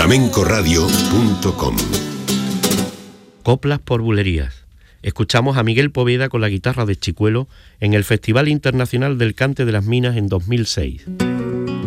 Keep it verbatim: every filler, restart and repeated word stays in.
flamenco radio punto com. Coplas por bulerías. Escuchamos a Miguel Poveda con la guitarra de Chicuelo en el Festival Internacional del Cante de las Minas en dos mil seis.